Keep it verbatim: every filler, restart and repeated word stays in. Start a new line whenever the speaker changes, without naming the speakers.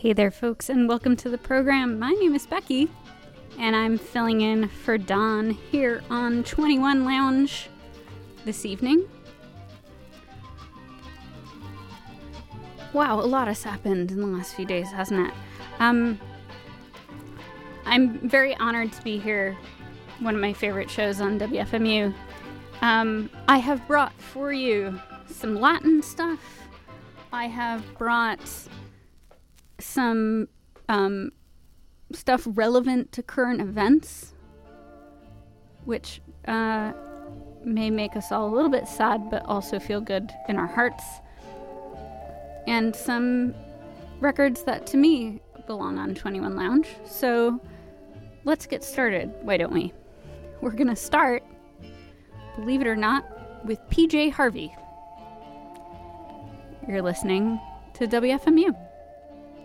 Hey there, folks, and welcome to the program. My name is Becky, and I'm filling in for Dawn here on twenty-one Lounge this evening. Wow, a lot has happened in the last few days, hasn't it? Um, I'm very honored to be here, one of my favorite shows on W F M U. Um, I have brought for you some Latin stuff. I have brought some um, stuff relevant to current events, which uh, may make us all a little bit sad, but also feel good in our hearts. And some records that, to me, belong on twenty-one Lounge. So let's get started, why don't we? We're going to start, believe it or not, with P J Harvey. You're listening to W F M U.